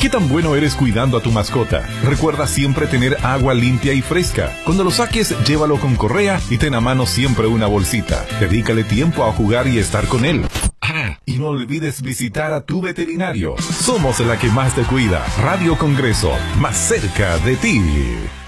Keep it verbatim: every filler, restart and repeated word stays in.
¿Qué tan bueno eres cuidando a tu mascota? Recuerda siempre tener agua limpia y fresca. Cuando lo saques, llévalo con correa y ten a mano siempre una bolsita. Dedícale tiempo a jugar y estar con él. Ah, y no olvides visitar a tu veterinario. Somos la que más te cuida. Radio Congreso, más cerca de ti.